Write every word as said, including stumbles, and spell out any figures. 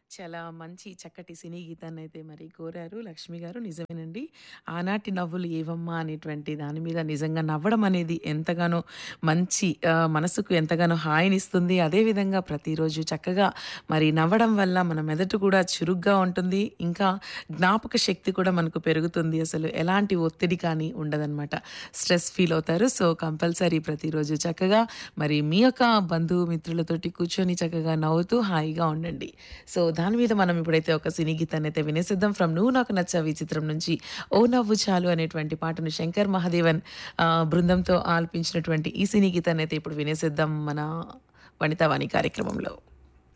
చాలా మంచి చక్కటి సినీ గీతాన్నయితే మరి కోరారు లక్ష్మి గారు. నిజమేనండి. ఆనాటి నవ్వులు ఏవమ్మా అనేటువంటి దాని మీద నిజంగా నవ్వడం అనేది ఎంతగానో మంచి ఆహ్, మనసుకు ఎంతగానో హాయినిస్తుంది. అదేవిధంగా ప్రతిరోజు చక్కగా మరి నవ్వడం వల్ల మన మెదడు కూడా చురుగ్గా ఉంటుంది. ఇంకా జ్ఞాపక శక్తి కూడా మనకు పెరుగుతుంది. అసలు ఎలాంటి ఒత్తిడి కానీ ఉండదనమాట. స్ట్రెస్ ఫీల్ అవుతారు. సో, కంపల్సరీ ప్రతిరోజు చక్కగా మరి మీ యొక్క బంధువు మిత్రులతోటి కూర్చొని చక్కగా నవ్వుతూ హాయిగా ఉండండి. సో, దాని మీద మనం ఇప్పుడైతే ఒక సినీ గీతాన్నయితే వినేసేద్దాం. ఫ్రమ్ 'నువ్వు నాకు నచ్చావు' ఈ చిత్రం నుంచి 'ఓ నవ్వు చాలు' అనేటువంటి పాటను శంకర్ మహాదేవన్ ఆహ్, బృందంతో ఆలపించినటువంటి ఈ సినీ గీతాన్నయితే ఇప్పుడు వినేసేద్దాం మన వనితావాణి కార్యక్రమంలో.